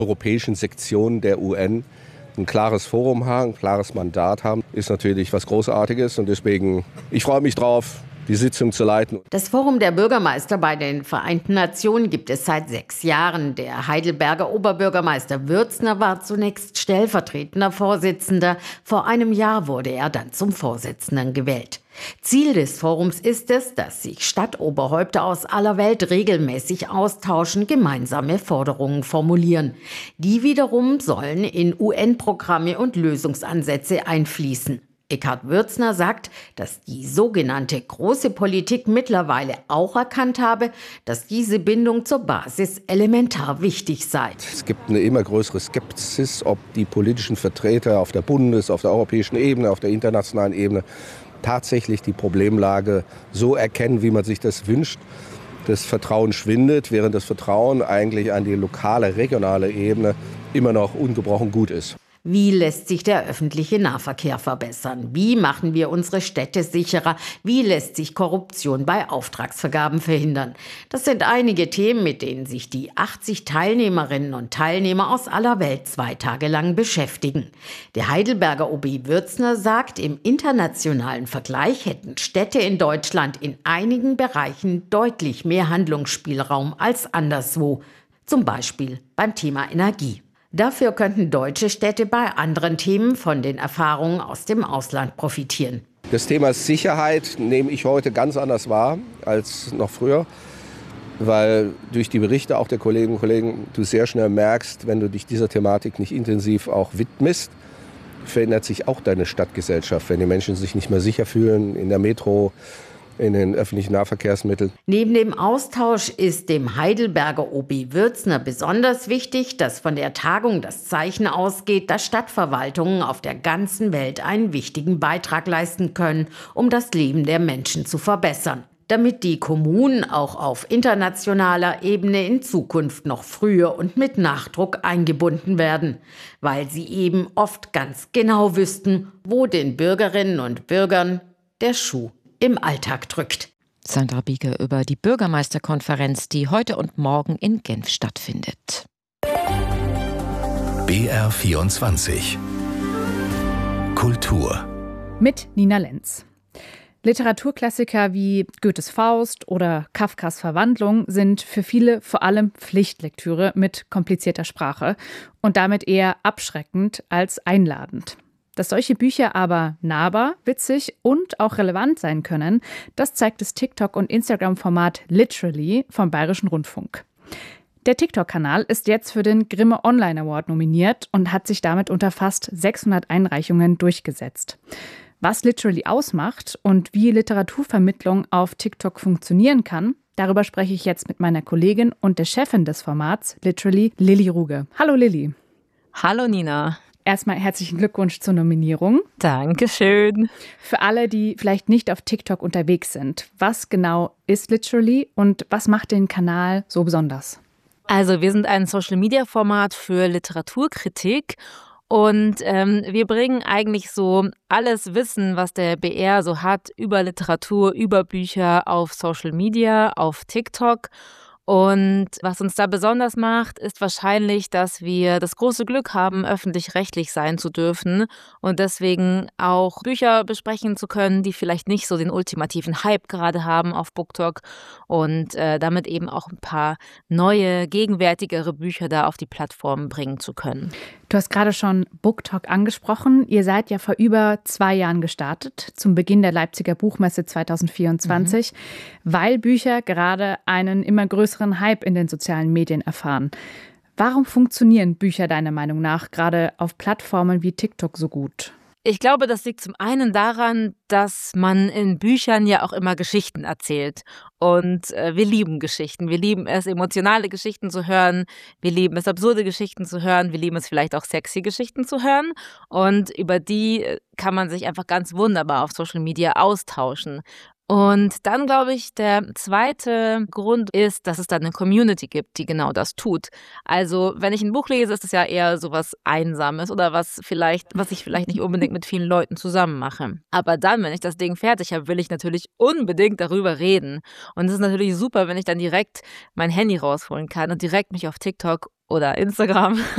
europäischen Sektion der UN ein klares Forum haben, ein klares Mandat haben, ist natürlich was Großartiges. Und deswegen, ich freue mich drauf, die Sitzung zu leiten. Das Forum der Bürgermeister bei den Vereinten Nationen gibt es seit 6 Jahren. Der Heidelberger Oberbürgermeister Würzner war zunächst stellvertretender Vorsitzender. Vor einem Jahr wurde er dann zum Vorsitzenden gewählt. Ziel des Forums ist es, dass sich Stadtoberhäupter aus aller Welt regelmäßig austauschen, gemeinsame Forderungen formulieren. Die wiederum sollen in UN-Programme und Lösungsansätze einfließen. Eckhard Würzner sagt, dass die sogenannte große Politik mittlerweile auch erkannt habe, dass diese Bindung zur Basis elementar wichtig sei. Es gibt eine immer größere Skepsis, ob die politischen Vertreter auf der auf der europäischen Ebene, auf der internationalen Ebene tatsächlich die Problemlage so erkennen, wie man sich das wünscht. Das Vertrauen schwindet, während das Vertrauen eigentlich an die lokale, regionale Ebene immer noch ungebrochen gut ist. Wie lässt sich der öffentliche Nahverkehr verbessern? Wie machen wir unsere Städte sicherer? Wie lässt sich Korruption bei Auftragsvergaben verhindern? Das sind einige Themen, mit denen sich die 80 Teilnehmerinnen und Teilnehmer aus aller Welt 2 Tage lang beschäftigen. Der Heidelberger OB Würzner sagt, im internationalen Vergleich hätten Städte in Deutschland in einigen Bereichen deutlich mehr Handlungsspielraum als anderswo. Zum Beispiel beim Thema Energie. Dafür könnten deutsche Städte bei anderen Themen von den Erfahrungen aus dem Ausland profitieren. Das Thema Sicherheit nehme ich heute ganz anders wahr als noch früher, weil durch die Berichte auch der Kolleginnen und Kollegen du sehr schnell merkst, wenn du dich dieser Thematik nicht intensiv auch widmest, verändert sich auch deine Stadtgesellschaft, wenn die Menschen sich nicht mehr sicher fühlen in der Metro, in den öffentlichen Nahverkehrsmitteln. Neben dem Austausch ist dem Heidelberger OB Würzner besonders wichtig, dass von der Tagung das Zeichen ausgeht, dass Stadtverwaltungen auf der ganzen Welt einen wichtigen Beitrag leisten können, um das Leben der Menschen zu verbessern. Damit die Kommunen auch auf internationaler Ebene in Zukunft noch früher und mit Nachdruck eingebunden werden, weil sie eben oft ganz genau wüssten, wo den Bürgerinnen und Bürgern der Schuh im Alltag drückt. Sandra Bieger über die Bürgermeisterkonferenz, die heute und morgen in Genf stattfindet. BR24 Kultur mit Nina Lenz. Literaturklassiker wie Goethes Faust oder Kafkas Verwandlung sind für viele vor allem Pflichtlektüre mit komplizierter Sprache und damit eher abschreckend als einladend. Dass solche Bücher aber nahbar, witzig und auch relevant sein können, das zeigt das TikTok- und Instagram-Format Literally vom Bayerischen Rundfunk. Der TikTok-Kanal ist jetzt für den Grimme Online Award nominiert und hat sich damit unter fast 600 Einreichungen durchgesetzt. Was Literally ausmacht und wie Literaturvermittlung auf TikTok funktionieren kann, darüber spreche ich jetzt mit meiner Kollegin und der Chefin des Formats, Literally, Lilly Ruge. Hallo Lilly. Hallo Nina. Erstmal herzlichen Glückwunsch zur Nominierung. Dankeschön. Für alle, die vielleicht nicht auf TikTok unterwegs sind, was genau ist Literally und was macht den Kanal so besonders? Also wir sind ein Social-Media-Format für Literaturkritik und wir bringen eigentlich so alles Wissen, was der BR so hat über Literatur, über Bücher auf Social Media, auf TikTok. Und was uns da besonders macht, ist wahrscheinlich, dass wir das große Glück haben, öffentlich-rechtlich sein zu dürfen und deswegen auch Bücher besprechen zu können, die vielleicht nicht so den ultimativen Hype gerade haben auf BookTok und damit eben auch ein paar neue, gegenwärtigere Bücher da auf die Plattform bringen zu können. Du hast gerade schon BookTok angesprochen. Ihr seid ja vor über 2 Jahren gestartet, zum Beginn der Leipziger Buchmesse 2024, weil Bücher gerade einen immer größeren Hype in den sozialen Medien erfahren. Warum funktionieren Bücher deiner Meinung nach gerade auf Plattformen wie TikTok so gut? Ich glaube, das liegt zum einen daran, dass man in Büchern ja auch immer Geschichten erzählt. Und wir lieben Geschichten. Wir lieben es, emotionale Geschichten zu hören. Wir lieben es, absurde Geschichten zu hören. Wir lieben es, vielleicht auch sexy Geschichten zu hören. Und über die kann man sich einfach ganz wunderbar auf Social Media austauschen. Und dann, glaube ich, der zweite Grund ist, dass es dann eine Community gibt, die genau das tut. Also, wenn ich ein Buch lese, ist es ja eher so was Einsames oder was ich vielleicht nicht unbedingt mit vielen Leuten zusammen mache. Aber dann, wenn ich das Ding fertig habe, will ich natürlich unbedingt darüber reden. Und es ist natürlich super, wenn ich dann direkt mein Handy rausholen kann und direkt mich auf TikTok oder Instagram